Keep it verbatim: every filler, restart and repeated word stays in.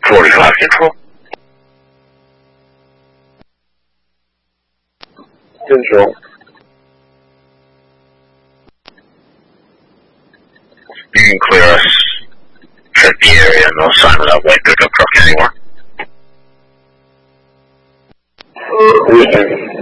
forty-five control. Control. You can clear us. Check the area and no sign of that white pickup truck anymore.